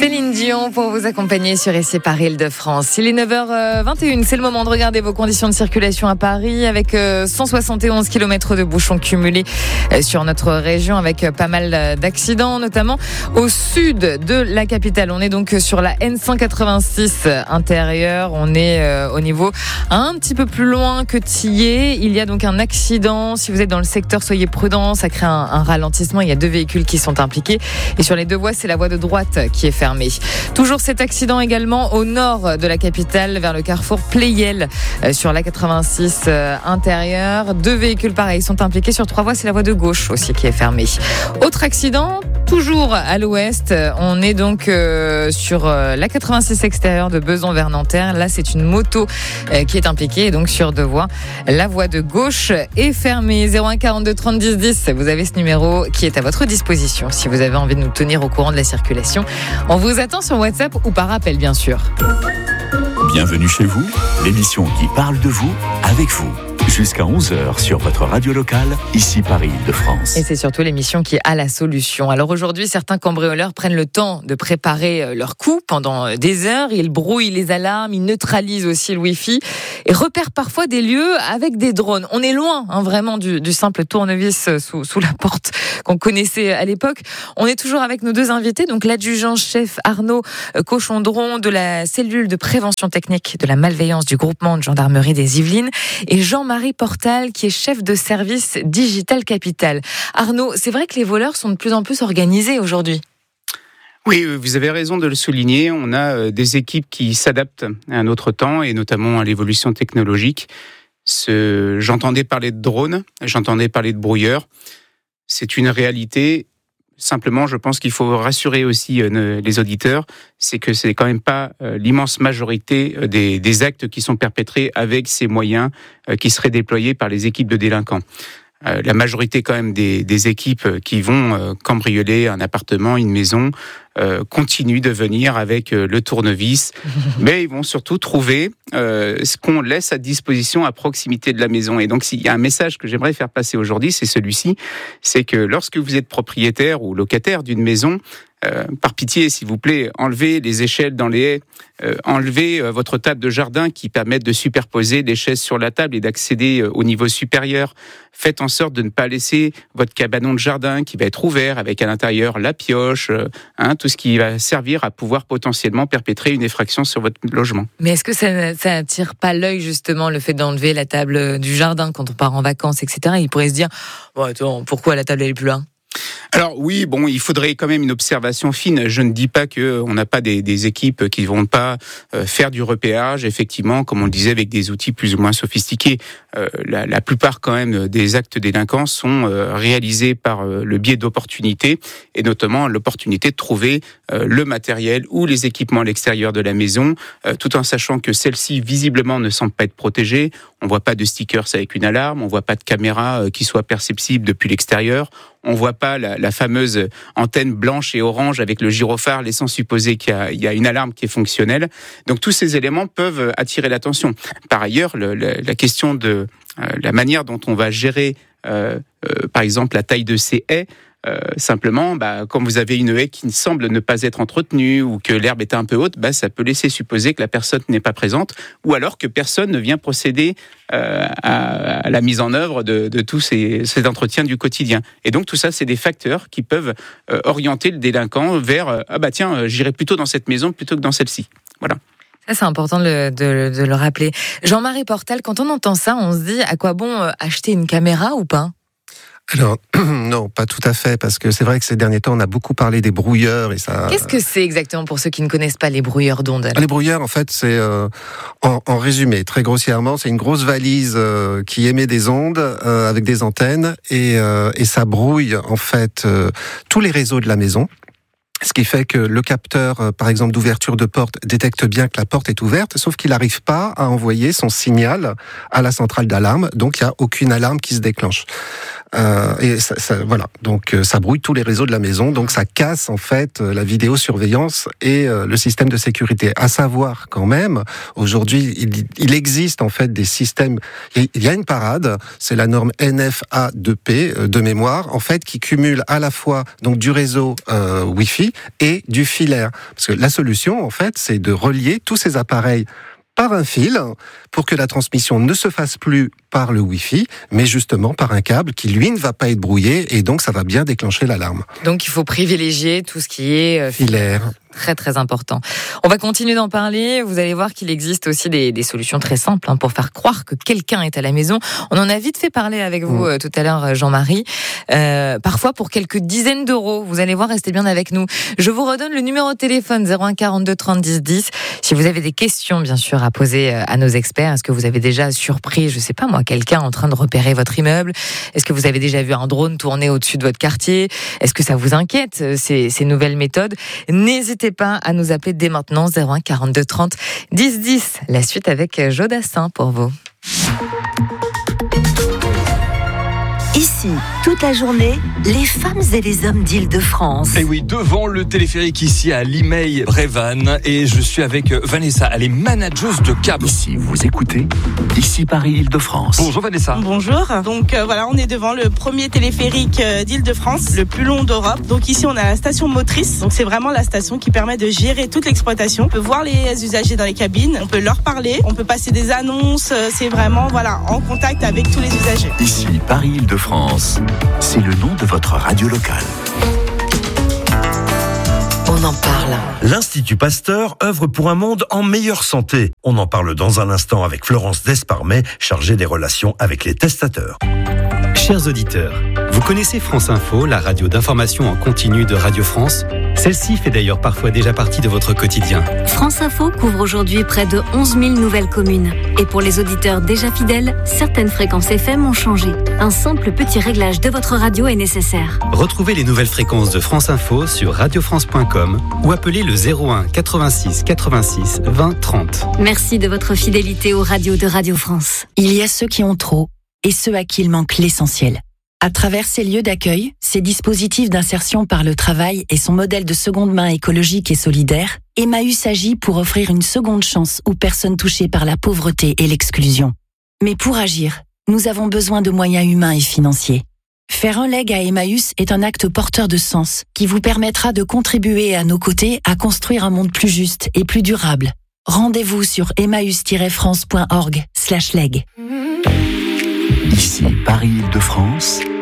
Céline Dion pour vous accompagner sur RCI Paris Île-de-France. Il est 9h21, c'est le moment de regarder vos conditions de circulation à Paris avec 171 km de bouchons cumulés sur notre région avec pas mal d'accidents, notamment au sud de la capitale. On est donc sur la N186 intérieure, on est au niveau un petit peu plus loin que Thiers. Il y a donc un accident, si vous êtes dans le secteur, soyez prudents, ça crée un ralentissement, il y a 2 véhicules qui sont impliqués et sur les 2 voies, c'est la voie de droite qui est fermée. Toujours cet accident également au nord de la capitale, vers le carrefour Pleyel, sur la 86 intérieure. 2 véhicules pareils sont impliqués sur 3 voies, c'est la voie de gauche aussi qui est fermée. Autre accident, toujours à l'ouest, on est donc sur la 86 extérieure de Besançon vers Nanterre. Là, c'est une moto qui est impliquée, et donc sur 2 voies, la voie de gauche est fermée. 01 42 30 10 10, vous avez ce numéro qui est à votre disposition si vous avez envie de nous tenir au courant de la circulation. On vous attend sur WhatsApp ou par appel, bien sûr. Bienvenue chez vous, l'émission qui parle de vous, avec vous. Jusqu'à 11h sur votre radio locale, ici Paris Île-de-France. Et c'est surtout l'émission qui a la solution. Alors aujourd'hui, certains cambrioleurs prennent le temps de préparer leur coup pendant des heures. Ils brouillent les alarmes, ils neutralisent aussi le Wi-Fi et repèrent parfois des lieux avec des drones. On est loin vraiment du simple tournevis sous la porte qu'on connaissait à l'époque. On est toujours avec nos 2 invités, donc l'adjudant-chef Arnaud Cochondron de la cellule de prévention technique de la malveillance du groupement de gendarmerie des Yvelines et Jean-Marie Portal, qui est chef de service Digital Capital. Arnaud, c'est vrai que les voleurs sont de plus en plus organisés aujourd'hui. Oui, vous avez raison de le souligner. On a des équipes qui s'adaptent à un autre temps et notamment à l'évolution technologique. J'entendais parler de drones, j'entendais parler de brouilleurs. C'est une réalité. Simplement, je pense qu'il faut rassurer aussi les auditeurs, c'est que c'est quand même pas l'immense majorité des actes qui sont perpétrés avec ces moyens qui seraient déployés par les équipes de délinquants. La majorité quand même des équipes qui vont cambrioler un appartement, une maison, continuent de venir avec le tournevis, mais ils vont surtout trouver ce qu'on laisse à disposition à proximité de la maison. Et donc, s'il y a un message que j'aimerais faire passer aujourd'hui, c'est celui-ci, c'est que lorsque vous êtes propriétaire ou locataire d'une maison, par pitié, s'il vous plaît, enlevez les échelles dans les haies, enlevez votre table de jardin qui permettent de superposer des chaises sur la table et d'accéder au niveau supérieur. Faites en sorte de ne pas laisser votre cabanon de jardin qui va être ouvert avec à l'intérieur la pioche, tout ce qui va servir à pouvoir potentiellement perpétrer une effraction sur votre logement. Mais est-ce que ça attire pas l'œil justement, le fait d'enlever la table du jardin quand on part en vacances, etc. Il pourrait se dire, bon, attends, pourquoi la table elle est plus là ? Alors oui, bon, il faudrait quand même une observation fine. Je ne dis pas qu'on n'a pas des équipes qui vont pas faire du repérage, effectivement, comme on le disait, avec des outils plus ou moins sophistiqués. La plupart quand même des actes délinquants sont réalisés par le biais d'opportunités, et notamment l'opportunité de trouver le matériel ou les équipements à l'extérieur de la maison, tout en sachant que celles-ci visiblement ne semblent pas être protégées. On voit pas de stickers avec une alarme, on voit pas de caméra qui soit perceptible depuis l'extérieur. On voit pas la fameuse antenne blanche et orange avec le gyrophare, laissant supposer qu'il y a une alarme qui est fonctionnelle. Donc tous ces éléments peuvent attirer l'attention. Par ailleurs, la question de la manière dont on va gérer, par exemple, la taille de ces haies. Simplement, quand vous avez une haie qui semble ne pas être entretenue ou que l'herbe est un peu haute, ça peut laisser supposer que la personne n'est pas présente, ou alors que personne ne vient procéder à la mise en œuvre de tous ces entretiens du quotidien. Et donc tout ça, c'est des facteurs qui peuvent orienter le délinquant vers j'irai plutôt dans cette maison plutôt que dans celle-ci. Voilà. Ça, c'est important de le rappeler. Jean-Marie Portal, quand on entend ça, on se dit à quoi bon acheter une caméra ou pas ? Alors, non, pas tout à fait, parce que c'est vrai que ces derniers temps, on a beaucoup parlé des brouilleurs et ça... Qu'est-ce que c'est exactement pour ceux qui ne connaissent pas les brouilleurs d'ondes ? Les brouilleurs, en fait, c'est, en résumé, très grossièrement, c'est une grosse valise qui émet des ondes avec des antennes et ça brouille, en fait, tous les réseaux de la maison. Ce qui fait que le capteur, par exemple, d'ouverture de porte, détecte bien que la porte est ouverte, sauf qu'il n'arrive pas à envoyer son signal à la centrale d'alarme, donc il n'y a aucune alarme qui se déclenche. Et voilà. Donc ça brouille tous les réseaux de la maison. Donc ça casse en fait la vidéosurveillance et le système de sécurité. À savoir quand même, aujourd'hui, il existe en fait des systèmes. Il y a une parade, c'est la norme NFA2P de mémoire, en fait, qui cumule à la fois donc du réseau Wi-Fi et du filaire. Parce que la solution, en fait, c'est de relier tous ces appareils par un fil pour que la transmission ne se fasse plus par le Wi-Fi, mais justement par un câble qui, lui, ne va pas être brouillé et donc ça va bien déclencher l'alarme. Donc il faut privilégier tout ce qui est filaire. Très très important. On va continuer d'en parler. Vous allez voir qu'il existe aussi des solutions très simples pour faire croire que quelqu'un est à la maison. On en a vite fait parler avec vous tout à l'heure, Jean-Marie. Parfois pour quelques dizaines d'euros. Vous allez voir, restez bien avec nous. Je vous redonne le numéro de téléphone 01 42 30 10 10. Si vous avez des questions, bien sûr, à poser à nos experts. Est-ce que vous avez déjà surpris, je sais pas moi, quelqu'un en train de repérer votre immeuble? Est-ce que vous avez déjà vu un drone tourner au-dessus de votre quartier? Est-ce que ça vous inquiète, ces nouvelles méthodes? N'hésitez pas à nous appeler dès maintenant 01 42 30 10 10. La suite avec Jodassin pour vous. Ici, toute la journée, les femmes et les hommes d'Île-de-France. Et oui, devant le téléphérique ici à Limeil-Brévannes. Et je suis avec Vanessa, elle est manageuse de câble. Si vous écoutez, ici Paris-Île-de-France. Bonjour Vanessa. Bonjour. Donc voilà, on est devant le premier téléphérique d'Île-de-France, le plus long d'Europe. Donc ici, on a la station motrice. Donc c'est vraiment la station qui permet de gérer toute l'exploitation. On peut voir les usagers dans les cabines, on peut leur parler, on peut passer des annonces. C'est vraiment en contact avec tous les usagers. Ici Paris-Île-de-France. C'est le nom de votre radio locale. On en parle. L'Institut Pasteur œuvre pour un monde en meilleure santé. On en parle dans un instant avec Florence Desparmet, chargée des relations avec les testateurs. Chers auditeurs, vous connaissez France Info, la radio d'information en continu de Radio France? Celle-ci fait d'ailleurs parfois déjà partie de votre quotidien. France Info couvre aujourd'hui près de 11 000 nouvelles communes. Et pour les auditeurs déjà fidèles, certaines fréquences FM ont changé. Un simple petit réglage de votre radio est nécessaire. Retrouvez les nouvelles fréquences de France Info sur radiofrance.com ou appelez le 01 86 86 20 30. Merci de votre fidélité aux radios de Radio France. Il y a ceux qui ont trop et ceux à qui il manque l'essentiel. À travers ces lieux d'accueil, ces dispositifs d'insertion par le travail et son modèle de seconde main écologique et solidaire, Emmaüs agit pour offrir une seconde chance aux personnes touchées par la pauvreté et l'exclusion. Mais pour agir, nous avons besoin de moyens humains et financiers. Faire un leg à Emmaüs est un acte porteur de sens qui vous permettra de contribuer à nos côtés à construire un monde plus juste et plus durable. Rendez-vous sur emmaüs-france.org/leg. Ici Paris-Île-de-France.